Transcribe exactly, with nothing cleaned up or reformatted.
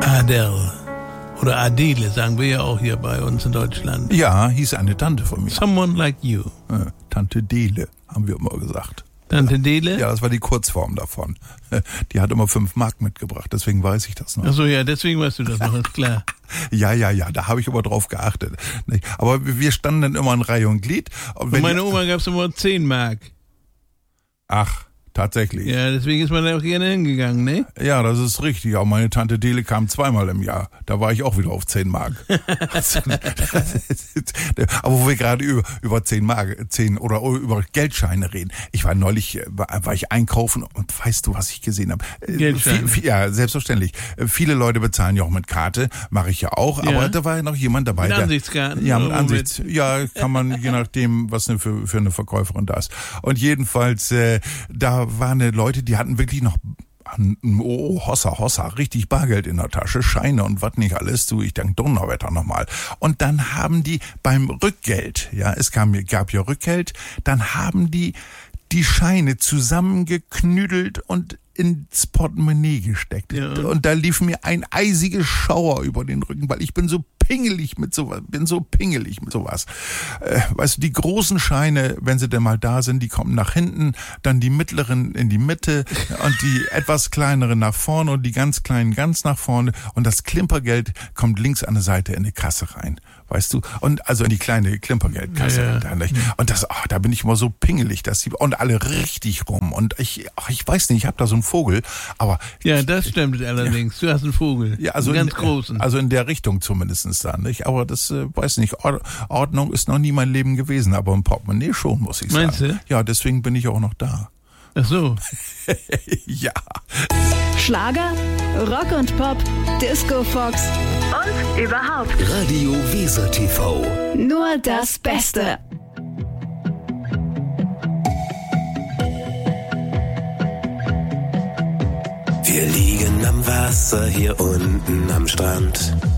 Adele. Oder Adele, sagen wir ja auch hier bei uns in Deutschland. Ja, hieß eine Tante von mir. Someone like you. Äh, Tante Dele, haben wir immer gesagt. Tante Dele? Ja, das war die Kurzform davon. Die hat immer fünf Mark mitgebracht, deswegen weiß ich das noch. Ach so, ja, deswegen weißt du das noch, ist klar. Ja, ja, ja, da habe ich aber drauf geachtet. Aber wir standen dann immer in Reihe und Glied. Und Von meiner Oma gab es immer zehn Mark. Ach, tatsächlich. Ja, deswegen ist man da auch gerne hingegangen, ne? Ja, das ist richtig. Auch meine Tante Dele kam zweimal im Jahr. Da war ich auch wieder auf zehn Mark. Aber wo wir gerade über, über zehn Mark, zehn oder über Geldscheine reden. Ich war neulich, war, war ich einkaufen und weißt du, was ich gesehen habe? Geldscheine. Viel, viel, ja, selbstverständlich. Viele Leute bezahlen ja auch mit Karte. Mache ich ja auch. Ja. Aber da war ja noch jemand dabei. Mit der, Ansichtskarten? Ja, mit oder Ansichts. Ja, kann man, je nachdem, was eine für, für eine Verkäuferin da ist. Und jedenfalls, äh, da waren Leute, die hatten wirklich noch oh, Hossa, Hossa, richtig Bargeld in der Tasche, Scheine und was nicht alles, du, ich denke Donnerwetter nochmal. Und dann haben die beim Rückgeld, ja, es kam, gab ja Rückgeld, dann haben die die Scheine zusammengeknüdelt und ins Portemonnaie gesteckt. Ja. Und da lief mir ein eisiger Schauer über den Rücken, weil ich bin so pingelig mit sowas, bin so pingelig mit sowas. Äh, weißt du, die großen Scheine, wenn sie denn mal da sind, die kommen nach hinten, dann die mittleren in die Mitte und die etwas kleineren nach vorne und die ganz kleinen ganz nach vorne und das Klimpergeld kommt links an der Seite in die Kasse rein. Weißt du? Und also in die kleine Klimpergeldkasse. Ja, ja. Und das, ach, da bin ich immer so pingelig, dass die, und alle richtig rum. Und ich, ach, ich weiß nicht, ich habe da so einen Vogel, aber. Ja, das stimmt allerdings. Ja. Du hast einen Vogel. Ja, also einen ganz in, großen. Also in der Richtung zumindestens dann, nicht? Aber das, äh, weiß nicht, Ordnung ist noch nie mein Leben gewesen, aber im Portemonnaie schon, muss ich sagen. Meinst du? Ja, deswegen bin ich auch noch da. Ach so. Ja. Schlager, Rock und Pop, Disco Fox und überhaupt Radio Weser T V. Nur das Beste. Wir liegen am Wasser hier unten am Strand.